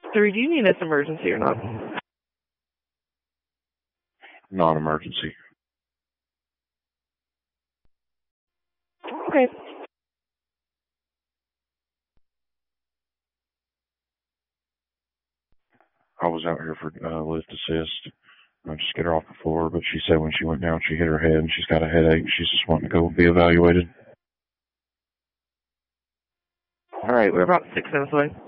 3, do you need this emergency or not? Non-emergency. Okay. I was out here for lift assist. I just get her off the floor, but she said when she went down, she hit her head and she's got a headache. She's just wanting to go be evaluated. All right, we're about 6 minutes away.